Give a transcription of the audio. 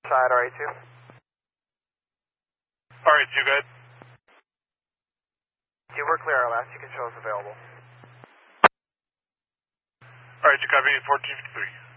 Side RA2. RA2, go ahead. We're clear RLS, you can show us available. RA2, copy 1453.